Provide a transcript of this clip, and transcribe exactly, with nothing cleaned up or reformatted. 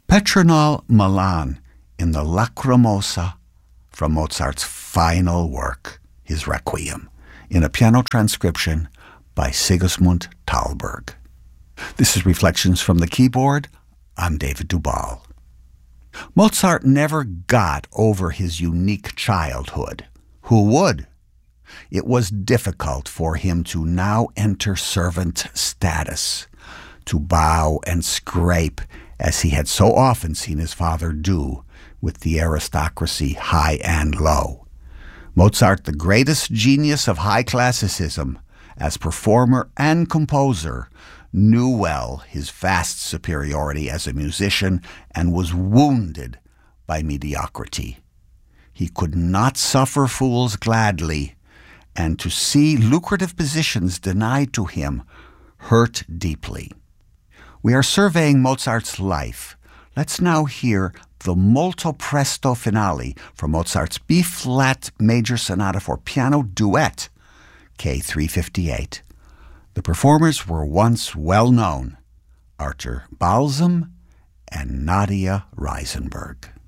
Petronile Milan in the Lacrimosa from Mozart's final work, his Requiem, in a piano transcription by Sigismund Thalberg. This is Reflections from the Keyboard. I'm David Duvall. Mozart never got over his unique childhood. Who would? It was difficult for him to now enter servant status, to bow and scrape as he had so often seen his father do with the aristocracy high and low. Mozart, the greatest genius of high classicism, as performer and composer, knew well his vast superiority as a musician and was wounded by mediocrity. He could not suffer fools gladly, and to see lucrative positions denied to him hurt deeply. We are surveying Mozart's life. Let's now hear the Molto Presto Finale from Mozart's B-flat major sonata for piano duet, K three fifty-eight. The performers were once well known, Arthur Balsam and Nadia Reisenberg.